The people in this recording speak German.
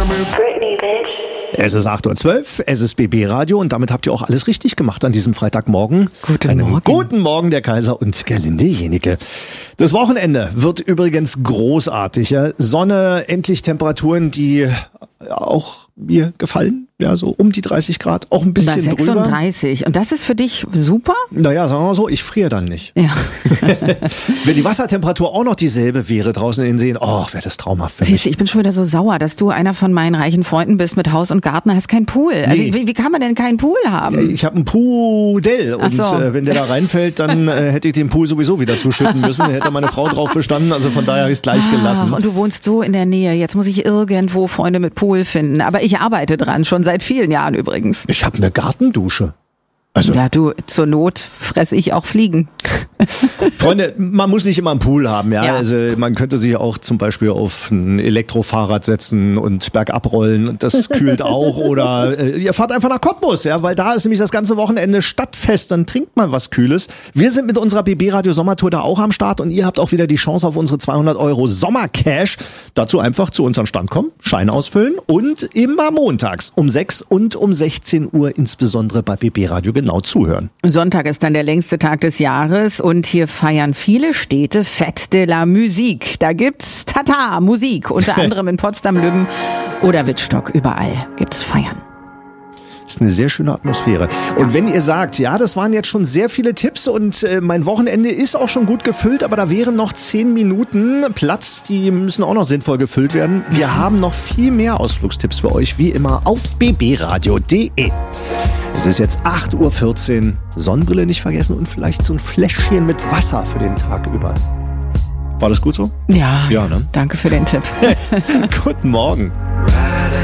Es ist 8.12 Uhr, es ist BB Radio und damit habt ihr auch alles richtig gemacht an diesem Freitagmorgen. Guten Morgen, der Kaiser und Gerlinde Jenike. Das Wochenende wird übrigens großartig. Ja? Sonne, endlich Temperaturen, die auch mir gefallen. Ja, so um die 30 Grad, auch ein bisschen drüber. 36. Und das ist für dich super? Naja, sagen wir mal so, ich friere dann nicht. Ja. Wenn die Wassertemperatur auch noch dieselbe wäre draußen in den Seen, wäre das traumhaft für mich. Siehst du, ich bin schon wieder so sauer, dass du einer von meinen reichen Freunden bist mit Haus und Garten, hast keinen Pool. Also Nee. wie kann man denn keinen Pool haben? Ich habe einen Pudel und so. Wenn der da reinfällt, dann hätte ich den Pool sowieso wieder zuschütten müssen. Da hätte meine Frau drauf bestanden, also von daher habe ich es gleich gelassen. Ach, und du wohnst so in der Nähe, jetzt muss ich irgendwo Freunde mit Pool finden. Aber ich arbeite dran, schon seit vielen Jahren übrigens. Ich habe eine Gartendusche. Also, Ja, du, zur Not fresse ich auch Fliegen. Freunde, man muss nicht immer einen Pool haben, ja. Ja. Also man könnte sich auch zum Beispiel auf ein Elektrofahrrad setzen und bergab rollen und das kühlt auch. Oder ihr fahrt einfach nach Cottbus, ja, weil da ist nämlich das ganze Wochenende Stadtfest, dann trinkt man was Kühles. Wir sind mit unserer BB Radio Sommertour da auch am Start und ihr habt auch wieder die Chance auf unsere 200 € Sommercash. Dazu einfach zu unserem Stand kommen, Schein ausfüllen und immer montags um 6 und um 16 Uhr insbesondere bei BB Radio genau zuhören. Sonntag ist dann der längste Tag des Jahres und hier feiern viele Städte Fête de la Musique. Da gibt's Musik, unter anderem in Potsdam, Lübben oder Wittstock. Überall gibt's Feiern. Das ist eine sehr schöne Atmosphäre. Und wenn ihr sagt, ja, das waren jetzt schon sehr viele Tipps und mein Wochenende ist auch schon gut gefüllt, aber da wären noch 10 Minuten Platz, die müssen auch noch sinnvoll gefüllt werden. Wir haben noch viel mehr Ausflugstipps für euch, wie immer auf bbradio.de. Es ist jetzt 8.14 Uhr, Sonnenbrille nicht vergessen und vielleicht so ein Fläschchen mit Wasser für den Tag über. War das gut so? Ja, Ja, ne? Danke für den Tipp. Guten Morgen.